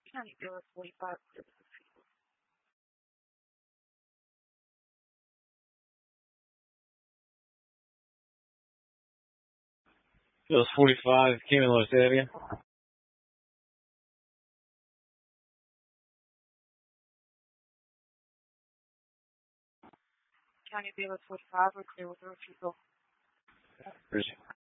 County Bill 45. Bill's 45, came in Los Area. County Bill 45. We're clear with the refusal. Appreciate it.